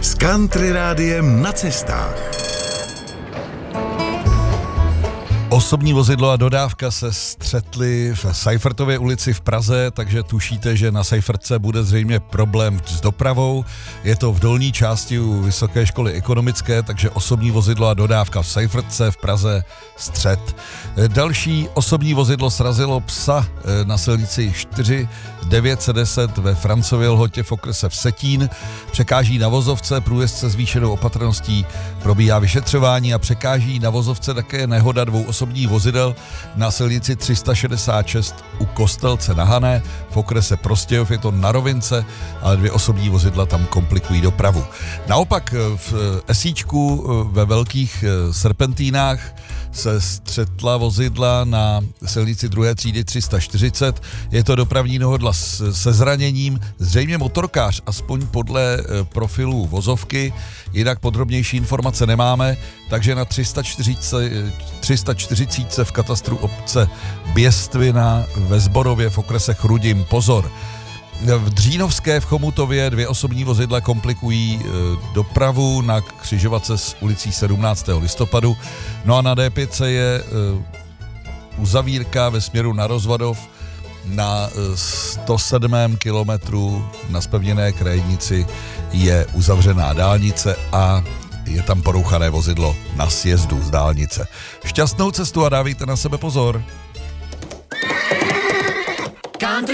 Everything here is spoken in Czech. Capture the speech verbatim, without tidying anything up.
s Country Rádiem na cestách. Osobní vozidlo a dodávka se střetly v Seifertově ulici v Praze, takže tušíte, že na Seifertce bude zřejmě problém s dopravou. Je to v dolní části u Vysoké školy ekonomické, takže osobní vozidlo a dodávka v Seifertce v Praze střet. Další osobní vozidlo srazilo psa na silnici čtyři devět set deset ve Francově Lhotě v okrese Vsetín. Překáží na vozovce, průjezdce zvýšenou opatrností probíhá vyšetřování a překáží na vozovce také nehoda dvou osobních vozidel na silnici tři sta šedesát šest u Kostelce na Hané v okrese Prostějov, je to na rovince, ale dvě osobní vozidla tam komplikují dopravu. Naopak v Esíčku ve Velkých Serpentínách se střetla vozidla na silnici druhé třídy tři sta čtyřicet. Je to dopravní nehoda se zraněním, zřejmě motorkář, aspoň podle profilu vozovky, jinak podrobnější informace nemáme, takže na tři sta čtyřicet v katastru obce Běstvina ve Zborově v okrese Chrudim pozor. V Dřínovské v Chomutově dvě osobní vozidla komplikují e, dopravu na křižovatce s ulicí sedmnáctého listopadu. No a na D pět je e, uzavírka ve směru na Rozvadov na e, sto sedmém kilometru na zpevněné krajnici je uzavřená dálnice a je tam porouchané vozidlo na sjezdu z dálnice. Šťastnou cestu a dávejte na sebe pozor.